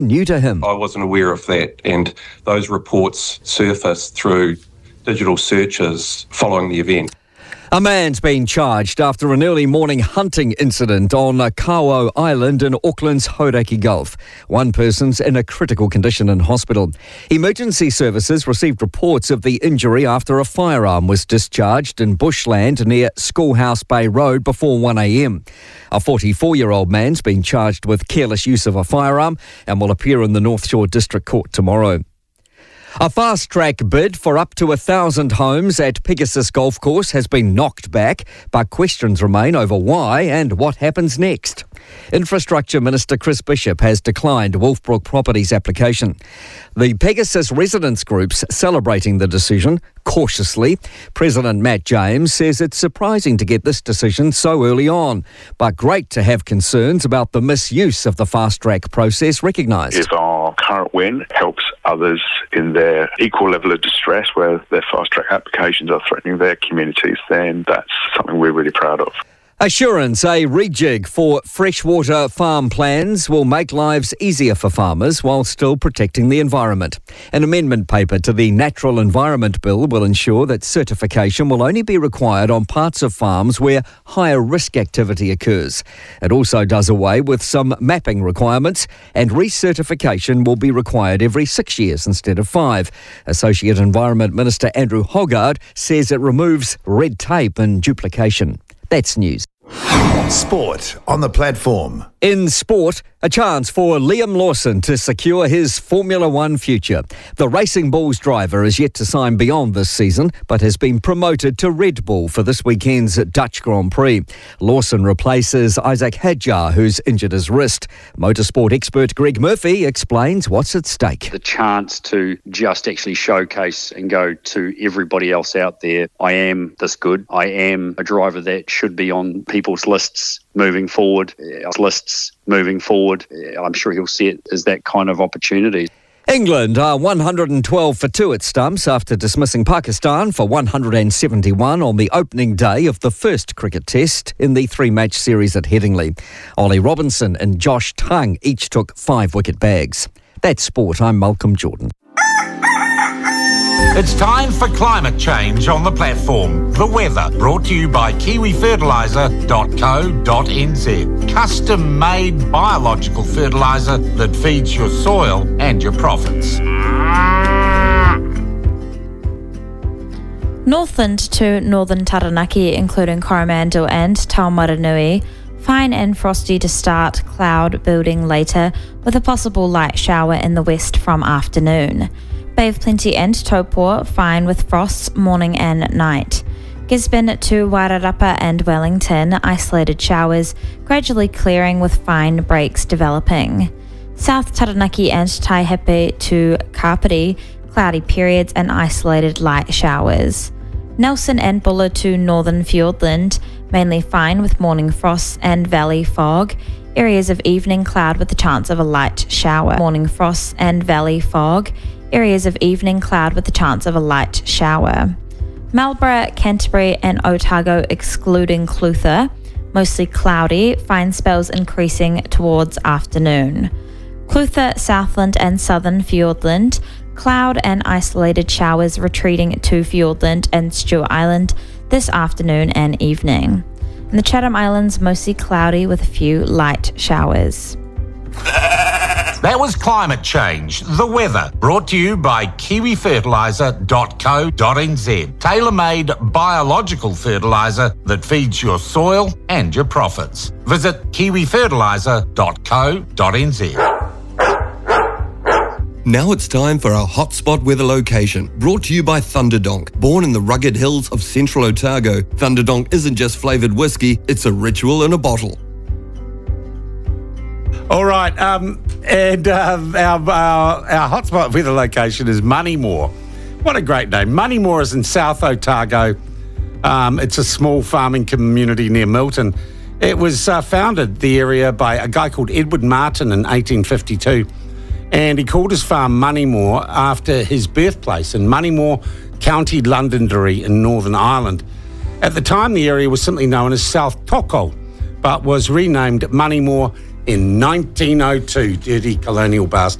new to him. I wasn't aware of that, and those reports surfaced through digital searches following the event. A man's been charged after an early morning hunting incident on Kawo Island in Auckland's Hauraki Gulf. One person's in a critical condition in hospital. Emergency services received reports of the injury after a firearm was discharged in bushland near Schoolhouse Bay Road before 1 a.m. A 44-year-old man's been charged with careless use of a firearm and will appear in the North Shore District Court tomorrow. A fast-track bid for up to 1,000 homes at Pegasus Golf Course has been knocked back, but questions remain over why and what happens next. Infrastructure Minister Chris Bishop has declined Wolfbrook Properties' application. The Pegasus residents groups celebrating the decision cautiously. President Matt James says it's surprising to get this decision so early on, but great to have concerns about the misuse of the fast-track process recognised. If our current win helps others in their equal level of distress where their fast-track applications are threatening their communities, then that's something we're really proud of. Assurance, a rejig for freshwater farm plans will make lives easier for farmers while still protecting the environment. An amendment paper to the Natural Environment Bill will ensure that certification will only be required on parts of farms where higher risk activity occurs. It also does away with some mapping requirements, and recertification will be required every 6 years instead of 5. Associate Environment Minister Andrew Hoggard says it removes red tape and duplication. That's news. Sport on the platform. In sport, a chance for Liam Lawson to secure his Formula One future. The Racing Bulls driver is yet to sign beyond this season, but has been promoted to Red Bull for this weekend's Dutch Grand Prix. Lawson replaces Isaac Hadjar, who's injured his wrist. Motorsport expert Greg Murphy explains what's at stake. The chance to just actually showcase and go to everybody else out there, I am this good. I am a driver that should be on people's lists moving forward. I'm sure he'll see it as that kind of opportunity. England are 112 for 2 at stumps after dismissing Pakistan for 171 on the opening day of the first cricket test in the 3-match series at Headingley. Ollie Robinson and Josh Tongue each took 5 wicket bags. That's sport. I'm Malcolm Jordan. It's time for climate change on the platform. The weather, brought to you by kiwifertiliser.co.nz. Custom-made biological fertiliser that feeds your soil and your profits. Northland to northern Taranaki, including Coromandel and Taumaranui. Fine and frosty to start, cloud building later, with a possible light shower in the west from afternoon. Bay of Plenty and Taupo, fine with frosts morning and night. Gisborne to Wairarapa and Wellington, isolated showers, gradually clearing with fine breaks developing. South Taranaki and Taihape to Kapiti, cloudy periods and isolated light showers. Nelson and Buller to northern Fiordland, mainly fine with morning frosts and valley fog. Areas of evening cloud with the chance of a light shower. Morning frosts and valley fog. Areas of evening cloud with the chance of a light shower. Marlborough, Canterbury and Otago excluding Clutha, mostly cloudy, fine spells increasing towards afternoon. Clutha, Southland and southern Fiordland, cloud and isolated showers retreating to Fiordland and Stewart Island this afternoon and evening. In the Chatham Islands, mostly cloudy with a few light showers. That was climate change, the weather, brought to you by kiwifertiliser.co.nz. Tailor-made biological fertiliser that feeds your soil and your profits. Visit kiwifertiliser.co.nz. Now it's time for our hotspot weather location, brought to you by Thunderdonk. Born in the rugged hills of central Otago, Thunderdonk isn't just flavoured whiskey, it's a ritual in a bottle. All right, our hotspot weather location is Moneymore. What a great name. Moneymore is in South Otago. It's a small farming community near Milton. It was founded, the area, by a guy called Edward Martin in 1852. And he called his farm Moneymore after his birthplace in Moneymore, County Londonderry in Northern Ireland. At the time, the area was simply known as South Toko, but was renamed Moneymore in 1902. Dirty colonial bastard.